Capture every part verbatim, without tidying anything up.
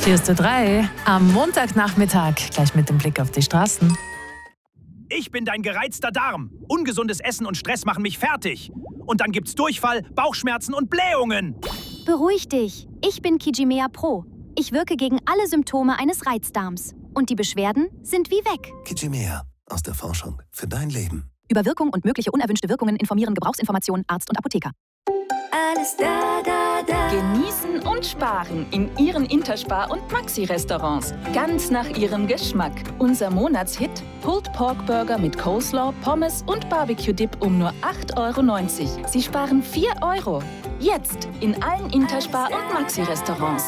Küste drei am Montagnachmittag, gleich mit dem Blick auf die Straßen. Ich bin dein gereizter Darm. Ungesundes Essen und Stress machen mich fertig. Und dann gibt's Durchfall, Bauchschmerzen und Blähungen. Beruhig dich. Ich bin Kijimea Pro. Ich wirke gegen alle Symptome eines Reizdarms. Und die Beschwerden sind wie weg. Kijimea, aus der Forschung für dein Leben. Über Wirkung und mögliche unerwünschte Wirkungen informieren Gebrauchsinformationen Arzt und Apotheker. Alles da, da, da. Genießen und sparen in Ihren Interspar- und Maxi-Restaurants. Ganz nach Ihrem Geschmack. Unser Monatshit: Pulled Pork Burger mit Coleslaw, Pommes und Barbecue-Dip um nur acht Euro neunzig. Sie sparen vier Euro. Jetzt in allen Interspar- und Maxi-Restaurants.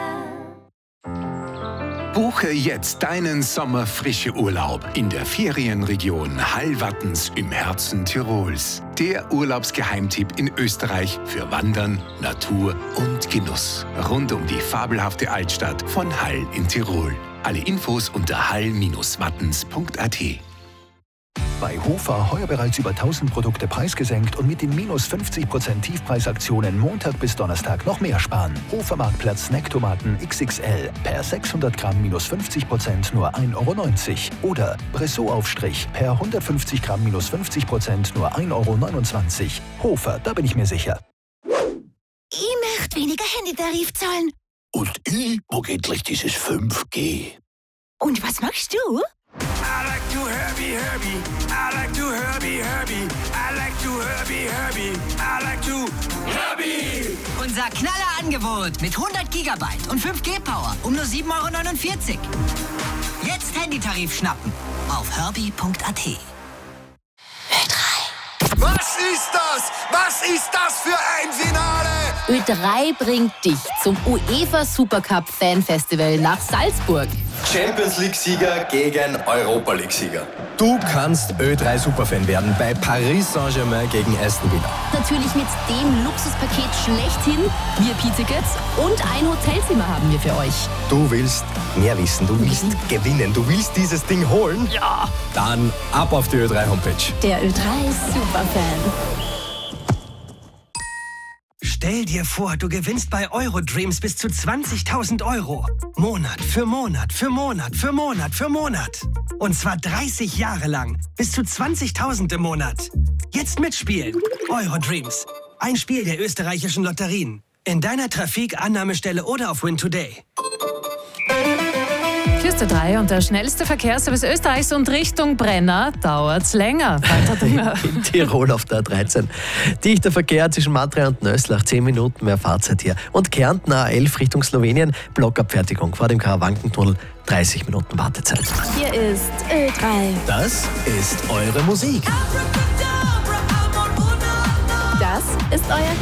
Buche jetzt deinen sommerfrische Urlaub in der Ferienregion Hallwattens im Herzen Tirols. Der Urlaubsgeheimtipp in Österreich für Wandern, Natur und Genuss. Rund um die fabelhafte Altstadt von Hall in Tirol. Alle Infos unter hall Bindestrich wattens Punkt a t. Bei Hofer heuer bereits über tausend Produkte preisgesenkt und mit den minus fünfzig Prozent Tiefpreisaktionen Montag bis Donnerstag noch mehr sparen. Hofer Marktplatz Snacktomaten X X L per sechshundert Gramm minus fünfzig Prozent nur ein Euro neunzig. Oder Bressot-Aufstrich per hundertfünfzig Gramm minus fünfzig Prozent nur ein Euro neunundzwanzig. Hofer, da bin ich mir sicher. Ich möchte weniger Handytarif zahlen. Und ich mag endlich dieses fünf G. Und was machst du? I like to Herbie, Herbie. I like to Herbie, Herbie. I like to Herbie, Herbie. I like to Herbie. Unser Knallerangebot mit hundert Gigabyte und fünf G Power um nur sieben Euro neunundvierzig. Jetzt Handytarif schnappen auf herbie Punkt a t. Was ist das? Was ist das für ein Finale? Ö drei bringt dich zum UEFA Supercup Fan Festival nach Salzburg. Champions League-Sieger gegen Europa League-Sieger. Du kannst Ö drei Superfan werden bei Paris Saint-Germain gegen Aston Villa. Natürlich mit dem Luxuspaket schlechthin, V I P-Tickets und ein Hotelzimmer haben wir für euch. Du willst mehr wissen, du willst mhm. gewinnen, du willst dieses Ding holen? Ja! Dann ab auf die Ö drei Homepage. Der Ö drei Superfan. Stell dir vor, du gewinnst bei Eurodreams bis zu zwanzigtausend Euro. Monat für Monat für Monat für Monat für Monat. Und zwar dreißig Jahre lang. Bis zu zwanzigtausend im Monat. Jetzt mitspielen. Eurodreams. Ein Spiel der österreichischen Lotterien. In deiner Trafik, Annahmestelle oder auf Win Today. Küste drei und der schnellste Verkehrsservice Österreichs und Richtung Brenner dauert's länger. In Tirol auf der A dreizehn. Dichter Verkehr zwischen Madre und Nöslach, zehn Minuten mehr Fahrzeit hier. Und Kärnten A elf Richtung Slowenien, Blockabfertigung vor dem Karawankentunnel, dreißig Minuten Wartezeit. Hier ist Ö drei. Das ist eure Musik. Das ist euer